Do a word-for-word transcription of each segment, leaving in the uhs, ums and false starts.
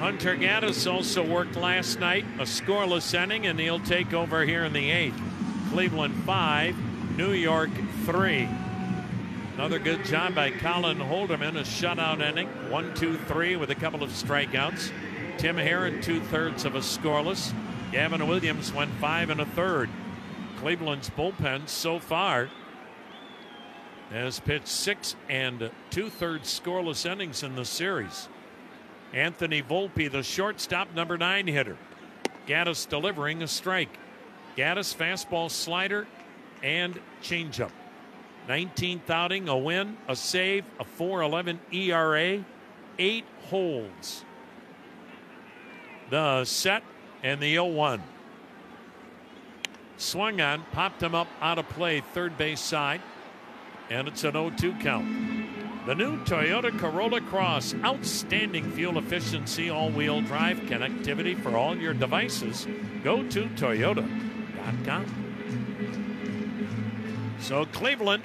Hunter Gaddis also worked last night, a scoreless inning, and he'll take over here in the eighth. Cleveland five, New York three. Another good job by Colin Holderman, a shutout inning. One, two, three with a couple of strikeouts. Tim Herron, two-thirds of a scoreless. Gavin Williams went five and a third. Cleveland's bullpen so far has pitched six and two-thirds scoreless innings in the series. Anthony Volpe, the shortstop, number nine hitter. Gaddis delivering a strike. Gaddis fastball, slider, and changeup. nineteenth outing, a win, a save, a four eleven E R A, eight holds. The set and the oh one. Swung on, popped him up out of play, third base side, and it's an oh two count. The new Toyota Corolla Cross, outstanding fuel efficiency, all-wheel drive connectivity for all your devices. Go to toyota dot com. So Cleveland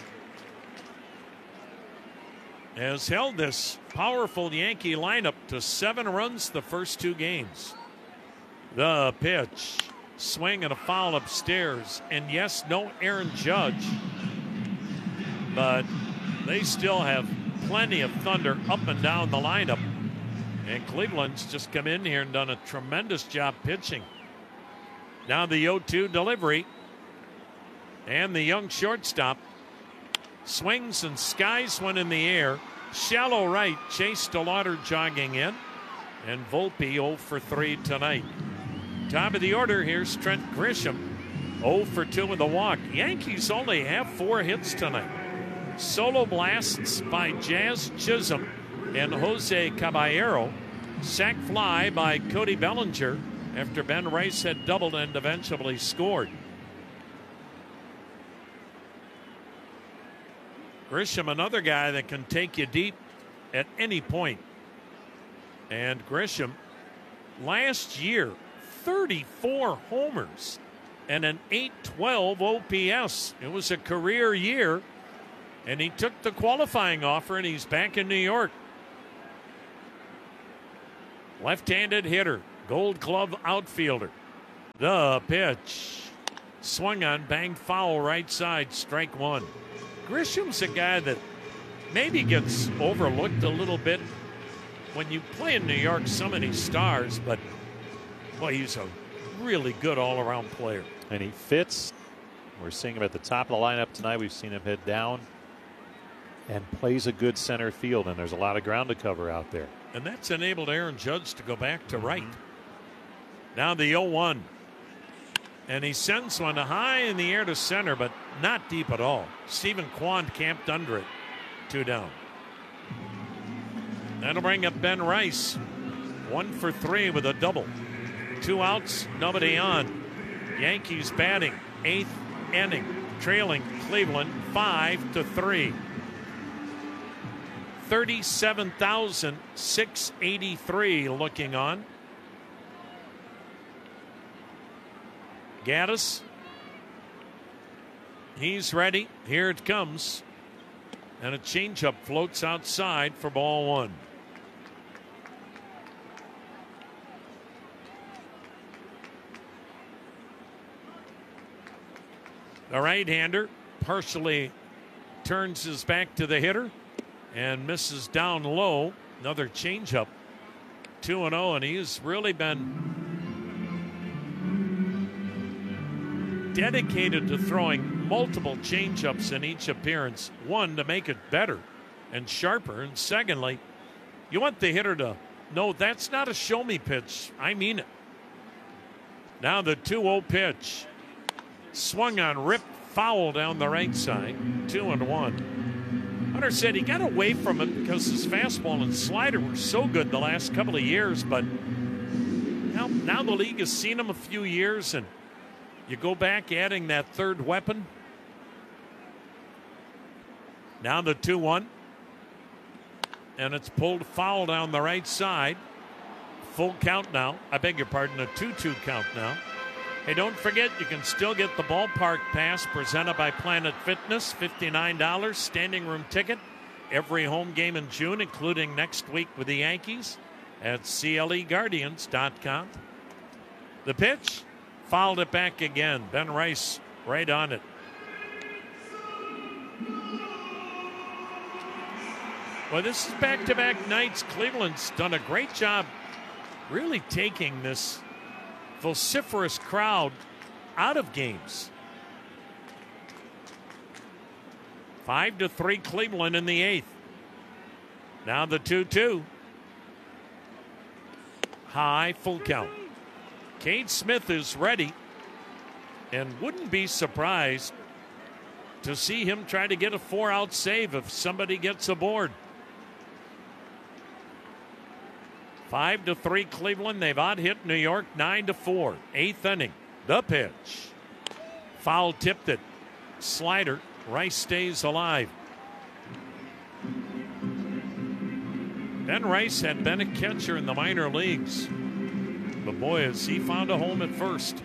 has held this powerful Yankee lineup to seven runs the first two games. The pitch, swing and a foul upstairs, and yes, no Aaron Judge, but they still have plenty of thunder up and down the lineup, and Cleveland's just come in here and done a tremendous job pitching. Now the oh two delivery, and the young shortstop swings and skies one in the air. Shallow right, Chase DeLauder jogging in, and Volpe oh for three tonight. Top of the order, here's Trent Grisham, oh for two with a walk. Yankees only have four hits tonight. Solo blasts by Jazz Chisholm and Jose Caballero. Sac fly by Cody Bellinger after Ben Rice had doubled and eventually scored. Grisham, another guy that can take you deep at any point. And Grisham, last year, thirty-four homers and an eight twelve O P S. It was a career year, and he took the qualifying offer, and he's back in New York. Left-handed hitter, Gold Glove outfielder. The pitch, swung on, banged foul right side, strike one. Grisham's a guy that maybe gets overlooked a little bit when you play in New York. So many stars, but boy, he's a really good all-around player. And he fits. We're seeing him at the top of the lineup tonight. We've seen him hit down and plays a good center field, and there's a lot of ground to cover out there. And that's enabled Aaron Judge to go back to right. Now the oh one. And he sends one high in the air to center, but not deep at all. Stephen Kwan camped under it. Two down. That'll bring up Ben Rice. One for three with a double. Two outs, nobody on. Yankees batting, eighth inning, trailing Cleveland five to three. thirty-seven thousand six hundred eighty-three looking on. Gaddis, he's ready. Here it comes. And a changeup floats outside for ball one. The right-hander partially turns his back to the hitter and misses down low. Another changeup. two and oh, and he's really been dedicated to throwing multiple changeups in each appearance. One, to make it better and sharper. And secondly, you want the hitter to know that's not a show-me pitch. I mean it. Now the two oh pitch. Swung on, ripped foul down the right side. Two and one. Hunter said he got away from it because his fastball and slider were so good the last couple of years, but now, now the league has seen him a few years, and you go back adding that third weapon. Now the two one. And it's pulled foul down the right side. Full count now. I beg your pardon, a two two count now. Hey, don't forget, you can still get the ballpark pass presented by Planet Fitness. fifty-nine dollars standing room ticket. Every home game in June, including next week with the Yankees. at C L E Guardians dot com. The pitch, fouled it back again. Ben Rice right on it. Well, this is back-to-back nights. Cleveland's done a great job really taking this vociferous crowd out of games. Five to three Cleveland in the eighth. Now the two two. High, full count. Cade Smith is ready and wouldn't be surprised to see him try to get a four-out save if somebody gets aboard. Five to three Cleveland. They've out-hit New York nine to four. Eighth inning. The pitch. Foul tipped it. Slider. Rice stays alive. Ben Rice had been a catcher in the minor leagues. But boy, has he found a home at first.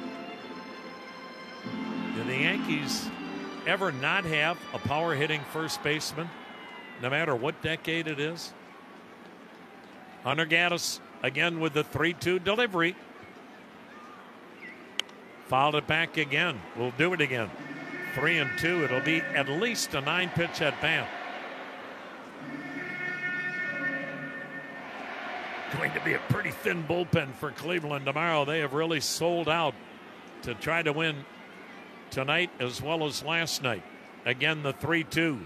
Did the Yankees ever not have a power-hitting first baseman, no matter what decade it is? Hunter Gaddis again with the three two delivery. Fouled it back again. We'll do it again. Three and two. It'll be at least a nine-pitch at bat. Going to be a pretty thin bullpen for Cleveland tomorrow. They have really sold out to try to win tonight as well as last night. Again, the three two.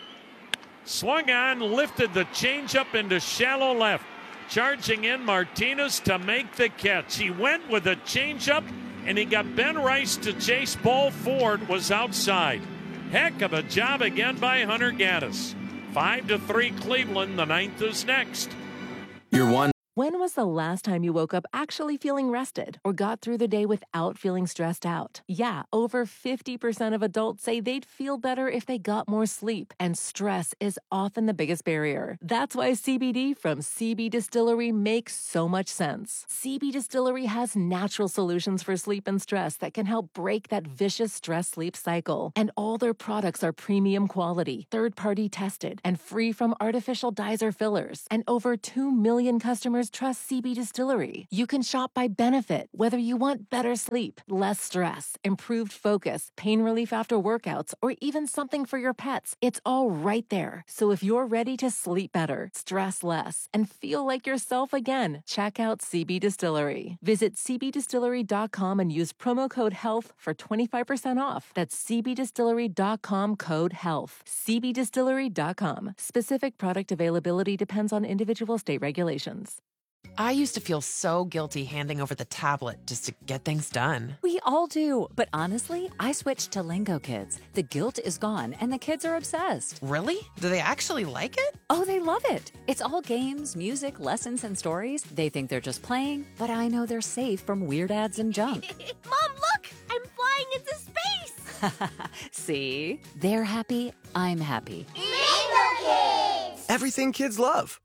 Swung on, lifted the changeup into shallow left. Charging in Martinez to make the catch. He went with a changeup, and he got Ben Rice to chase. Ball Ford was outside. Heck of a job again by Hunter Gaddis. Five to three Cleveland. The ninth is next. You're one. When was the last time you woke up actually feeling rested or got through the day without feeling stressed out? Yeah, over fifty percent of adults say they'd feel better if they got more sleep, and stress is often the biggest barrier. That's why C B D from C B Distillery makes so much sense. C B Distillery has natural solutions for sleep and stress that can help break that vicious stress-sleep cycle. And all their products are premium quality, third-party tested, and free from artificial dyes or fillers. And over two million customers trust C B Distillery. You can shop by benefit, whether you want better sleep, less stress, improved focus, pain relief after workouts, or even something for your pets. It's all right there. So if you're ready to sleep better, stress less, and feel like yourself again, check out C B Distillery. Visit C B distillery dot com and use promo code HEALTH for twenty-five percent off. That's C B distillery dot com code HEALTH. C B distillery dot com. Specific product availability depends on individual state regulations. I used to feel so guilty handing over the tablet just to get things done. We all do, but honestly, I switched to Lingo Kids. The guilt is gone, and the kids are obsessed. Really? Do they actually like it? Oh, they love it. It's all games, music, lessons, and stories. They think they're just playing, but I know they're safe from weird ads and junk. Mom, look! I'm flying into space! See? They're happy, I'm happy. Lingo Kids! Everything kids love.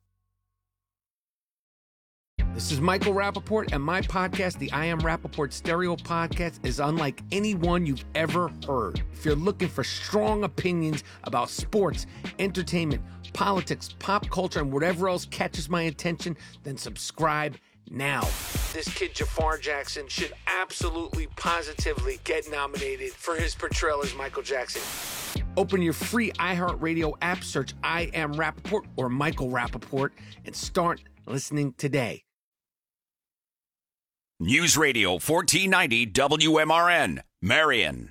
This is Michael Rappaport, and my podcast, the I Am Rappaport Stereo Podcast, is unlike any one you've ever heard. If you're looking for strong opinions about sports, entertainment, politics, pop culture, and whatever else catches my attention, then subscribe now. This kid, Jafar Jackson, should absolutely, positively get nominated for his portrayal as Michael Jackson. Open your free iHeartRadio app, search I Am Rappaport or Michael Rappaport, and start listening today. News Radio fourteen ninety W M R N, Marion.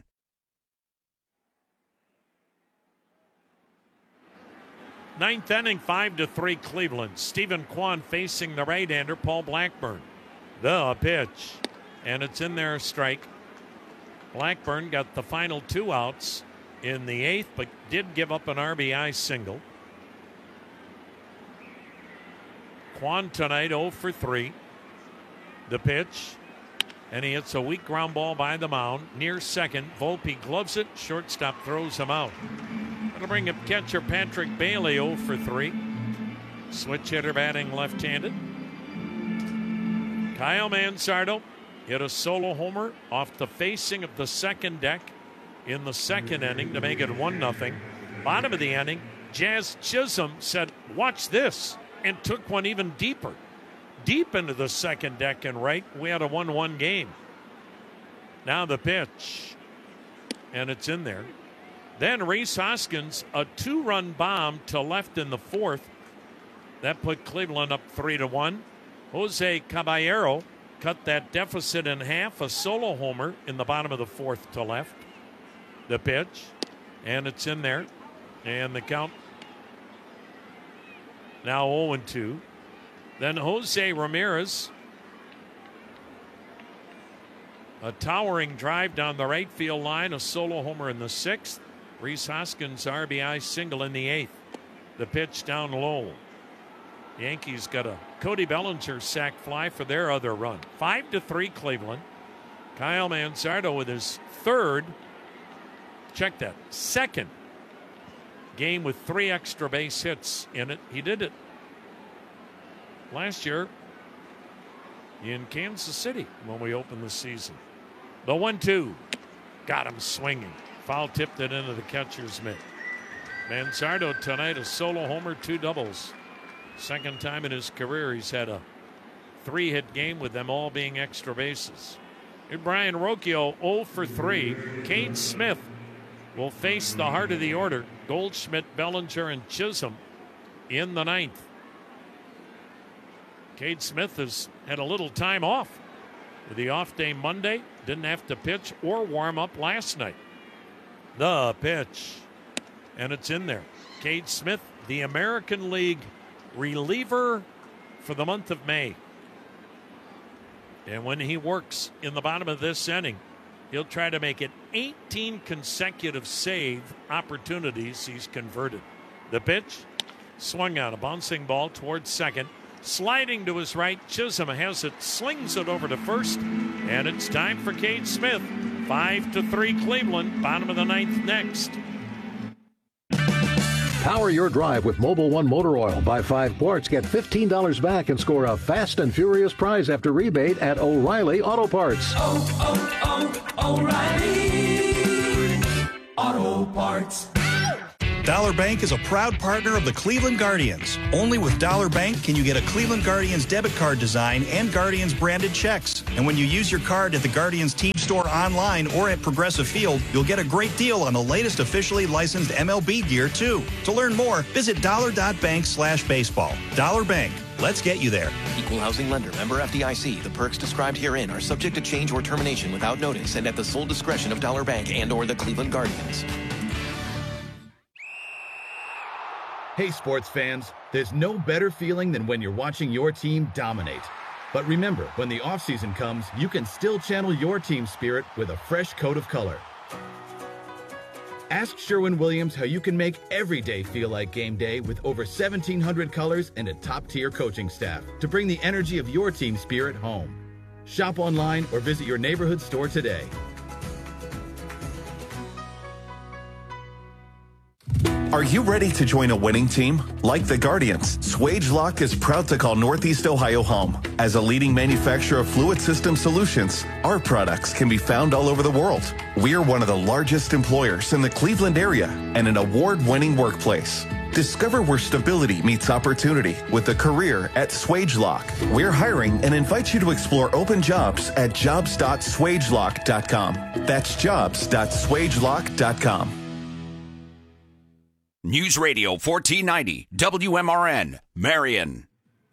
Ninth inning, five to three Cleveland. Stephen Kwan facing the right-hander, Paul Blackburn. The pitch, and it's in there, strike. Blackburn got the final two outs in the eighth, but did give up an R B I single. Kwan tonight oh for three. The pitch, and he hits a weak ground ball by the mound near second. Volpe gloves it. Shortstop throws him out. That'll bring up catcher Patrick Bailey oh for three. Switch hitter batting left-handed. Kyle Mansardo hit a solo homer off the facing of the second deck in the second inning to make it one nothing. Bottom of the inning, Jazz Chisholm said, "Watch this," and took one even deeper. deep into the second deck and right. We had a one one game. Now the pitch, and it's in there. Then Rhys Hoskins, a two-run bomb to left in the fourth. That put Cleveland up three to one. Jose Caballero cut that deficit in half, a solo homer in the bottom of the fourth to left. The pitch, and it's in there. And the count now oh and two. Then Jose Ramirez, a towering drive down the right field line, a solo homer in the sixth. Rhys Hoskins R B I single in the eighth. The pitch down low. Yankees got a Cody Bellinger sac fly for their other run. Five to three Cleveland. Kyle Manzardo with his third, check that, second game with three extra base hits in it. He did it last year in Kansas City when we opened the season. The one two got him swinging. Foul tipped it into the catcher's mitt. Manzardo tonight a solo homer, two doubles. Second time in his career he's had a three-hit game with them all being extra bases. And Brian Rocchio oh for three. Cade Smith will face the heart of the order. Goldschmidt, Bellinger, and Chisholm in the ninth. Cade Smith has had a little time off with the off day Monday. Didn't have to pitch or warm up last night. The pitch, and it's in there. Cade Smith, the American League reliever for the month of May. And when he works in the bottom of this inning, he'll try to make it eighteen consecutive save opportunities he's converted. The pitch, swung on, a bouncing ball towards second. Sliding to his right, Chisholm has it, slings it over to first, and it's time for Cade Smith. Five to three Cleveland, bottom of the ninth next. Power your drive with Mobil one Motor Oil. Buy five quarts, get fifteen dollars back, and score a fast and furious prize after rebate at O'Reilly Auto Parts. Oh, oh, oh, O'Reilly Auto Parts. Dollar Bank is a proud partner of the Cleveland Guardians. Only with Dollar Bank can you get a Cleveland Guardians debit card design and Guardians branded checks. And when you use your card at the Guardians team store online or at Progressive Field, you'll get a great deal on the latest officially licensed M L B gear, too. To learn more, visit dollar.bank slash baseball. Dollar Bank. Let's get you there. Equal housing lender. Member F D I C. The perks described herein are subject to change or termination without notice and at the sole discretion of Dollar Bank and or the Cleveland Guardians. Hey, sports fans, there's no better feeling than when you're watching your team dominate. But remember, when the offseason comes, you can still channel your team spirit with a fresh coat of color. Ask Sherwin-Williams how you can make every day feel like game day with over seventeen hundred colors and a top-tier coaching staff to bring the energy of your team spirit home. Shop online or visit your neighborhood store today. Are you ready to join a winning team? Like the Guardians, Swagelok is proud to call Northeast Ohio home. As a leading manufacturer of fluid system solutions, our products can be found all over the world. We are one of the largest employers in the Cleveland area and an award-winning workplace. Discover where stability meets opportunity with a career at Swagelok. We're hiring and invite you to explore open jobs at jobs dot swagelok dot com. That's jobs dot swagelok dot com. News Radio fourteen ninety, W M R N, Marion.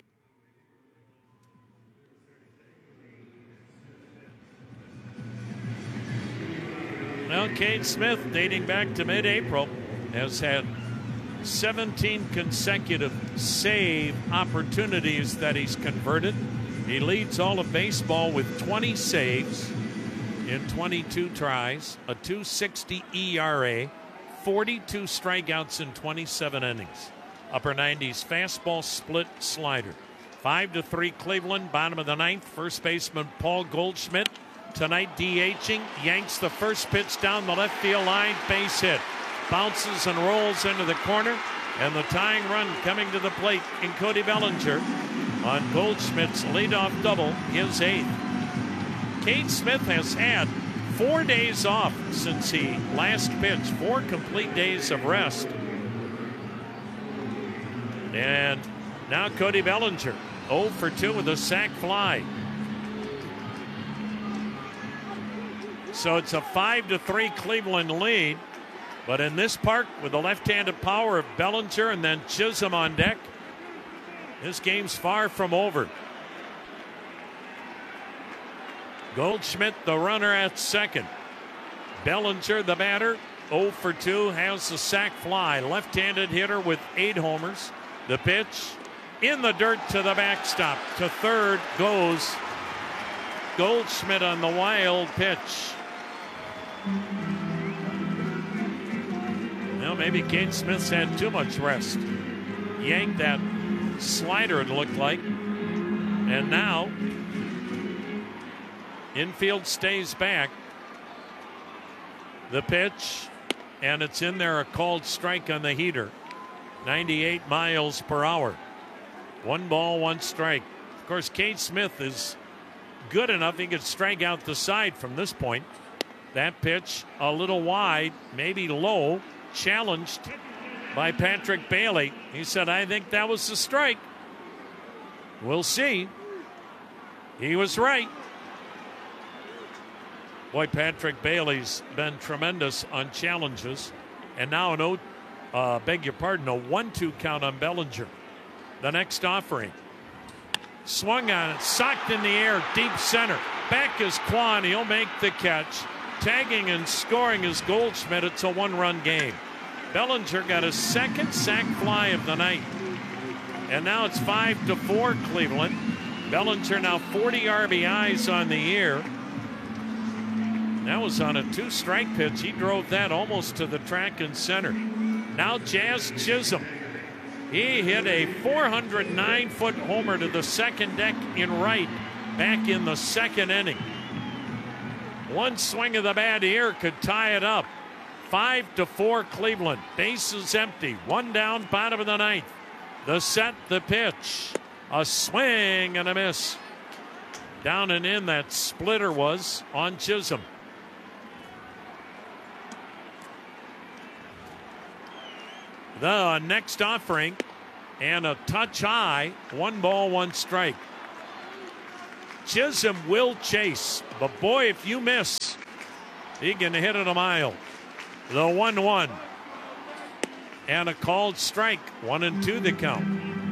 Well, Cade Smith, dating back to mid-April, has had seventeen consecutive save opportunities that he's converted. He leads all of baseball with twenty saves in twenty-two tries, a two sixty E R A, forty-two strikeouts in twenty-seven innings. Upper nineties fastball, split, slider. Five to three Cleveland, bottom of the ninth. First baseman Paul Goldschmidt tonight DHing. Yanks the first pitch down the left field line, base hit. Bounces and rolls into the corner, and the tying run coming to the plate in Cody Bellinger on Goldschmidt's leadoff double, his eighth. Cade Smith has had four days off since he last pitched, four complete days of rest. And now Cody Bellinger, oh for two with a sac fly. So it's a five to three Cleveland lead. But in this park, with the left-handed power of Bellinger and then Chisholm on deck, this game's far from over. Goldschmidt, the runner at second. Bellinger, the batter, oh for two, has the sac fly. Left-handed hitter with eight homers. The pitch in the dirt to the backstop. To third goes Goldschmidt on the wild pitch. Well, maybe Kane Smith's had too much rest. Yanked that slider, it looked like. And now, infield stays back. The pitch, and it's in there, a called strike on the heater. ninety-eight miles per hour. One ball, one strike. Of course, Kane Smith is good enough he could strike out the side from this point. That pitch a little wide, maybe low, challenged by Patrick Bailey. He said, I think that was the strike. We'll see. He was right. Boy, Patrick Bailey's been tremendous on challenges. And now an oh, uh, beg your pardon, a one two count on Bellinger. The next offering. Swung on it, socked in the air, deep center. Back is Kwan, he'll make the catch. Tagging and scoring is Goldschmidt. It's a one-run game. Bellinger got his second sac fly of the night. And now it's five to four Cleveland. Bellinger now forty R B Is on the year. That was on a two-strike pitch. He drove that almost to the track and center. Now Jazz Chisholm. He hit a four hundred nine foot homer to the second deck in right back in the second inning. One swing of the bat here could tie it up. Five to four Cleveland. Bases empty. One down, bottom of the ninth. The set, the pitch. A swing and a miss. Down and in that splitter was on Chisholm. The next offering and a touch high. One ball, one strike. Chisholm will chase, but boy, if you miss, he can hit it a mile. The one one. And a called strike. One and two the count.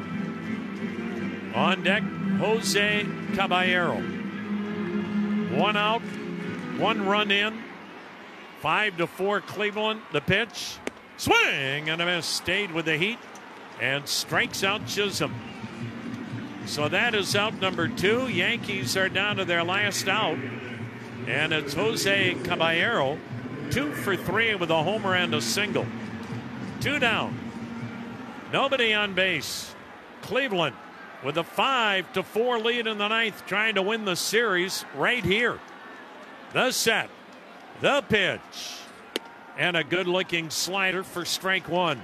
On deck, Jose Caballero. One out, one run in. Five to four Cleveland. The pitch. Swing and a miss. Stayed with the heat and strikes out Chisholm. So that is out number two. Yankees are down to their last out. And it's Jose Caballero. Two for three with a homer and a single. Two down. Nobody on base. Cleveland with a five to four lead in the ninth, trying to win the series right here. The set. The pitch. And a good-looking slider for strike one.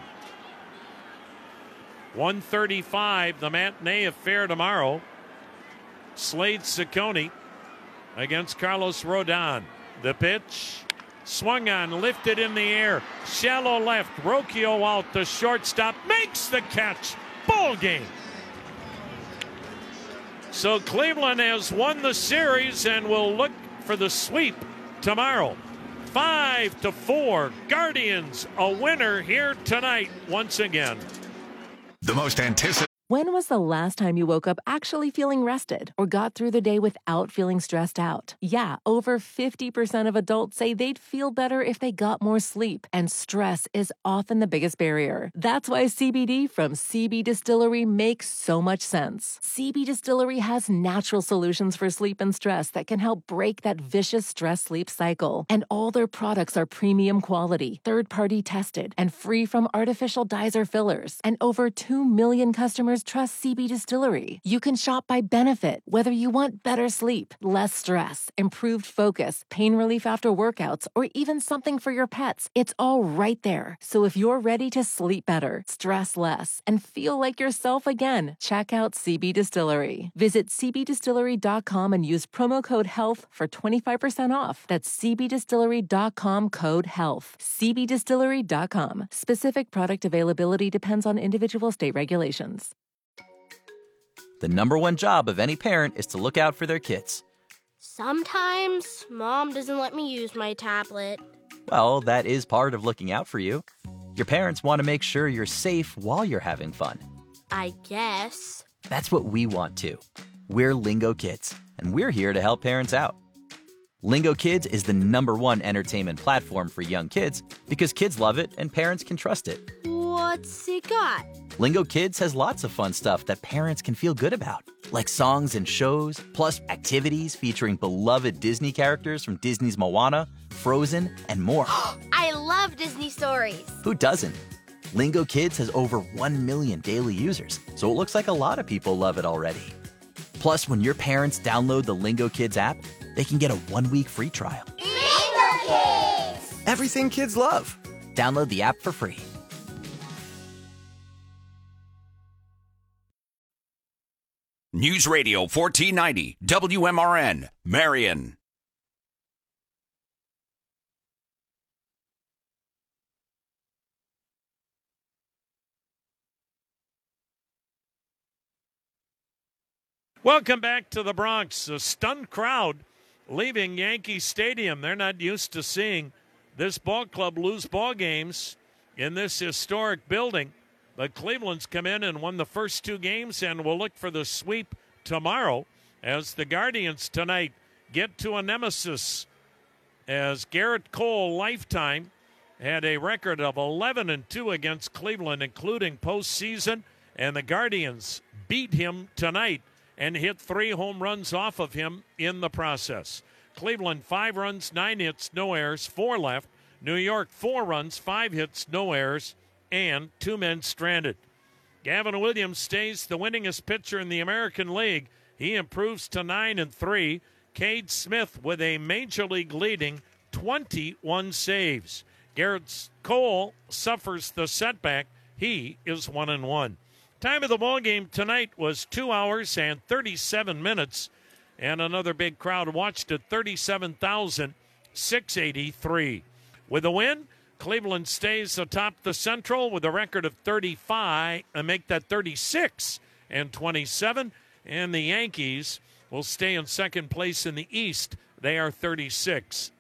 one thirty-five, the matinee affair tomorrow. Slade Ciccone against Carlos Rodon. The pitch. Swung on, lifted in the air. Shallow left. Rocchio out. The shortstop makes the catch. Ball game. So Cleveland has won the series and will look for the sweep tomorrow. Five to four. Guardians a winner here tonight once again. The most anticipated. When was the last time you woke up actually feeling rested or got through the day without feeling stressed out? Yeah, over fifty percent of adults say they'd feel better if they got more sleep, and stress is often the biggest barrier. That's why C B D from C B Distillery makes so much sense. C B Distillery has natural solutions for sleep and stress that can help break that vicious stress-sleep cycle. And all their products are premium quality, third-party tested, and free from artificial dyes or fillers. And over two million customers trust C B Distillery. You can shop by benefit, whether you want better sleep, less stress, improved focus, pain relief after workouts, or even something for your pets. It's all right there. So if you're ready to sleep better, stress less, and feel like yourself again, check out C B Distillery. Visit c b distillery dot com and use promo code HEALTH for twenty-five percent off. That's c b distillery dot com code HEALTH. c b distillery dot com. Specific product availability depends on individual state regulations. The number one job of any parent is to look out for their kids. Sometimes Mom doesn't let me use my tablet. Well, that is part of looking out for you. Your parents want to make sure you're safe while you're having fun. I guess. That's what we want too. We're Lingo Kids, and we're here to help parents out. Lingo Kids is the number one entertainment platform for young kids because kids love it and parents can trust it. What's it got? Lingo Kids has lots of fun stuff that parents can feel good about, like songs and shows, plus activities featuring beloved Disney characters from Disney's Moana, Frozen, and more. I love Disney stories. Who doesn't? Lingo Kids has over one million daily users, so it looks like a lot of people love it already. Plus, when your parents download the Lingo Kids app, they can get a one-week free trial. Lingo Kids! Everything kids love. Download the app for free. News Radio fourteen ninety, W M R N, Marion. Welcome back to the Bronx. A stunned crowd leaving Yankee Stadium. They're not used to seeing this ball club lose ball games in this historic building. But Cleveland's come in and won the first two games and will look for the sweep tomorrow as the Guardians tonight get to a nemesis. As Garrett Cole, lifetime, had a record of eleven and two against Cleveland, including postseason, and the Guardians beat him tonight and hit three home runs off of him in the process. Cleveland, five runs, nine hits, no errors, four left. New York, four runs, five hits, no errors, and two men stranded. Gavin Williams stays the winningest pitcher in the American League. He improves to nine and three. Cade Smith with a major league leading twenty-one saves. Garrett Cole suffers the setback. He is one and one. Time of the ball game tonight was two hours and thirty-seven minutes, and another big crowd watched at thirty-seven thousand six hundred eighty-three. With a win, Cleveland stays atop the Central with a record of thirty-five and make that thirty-six and twenty-seven, and the Yankees will stay in second place in the East. They are thirty-six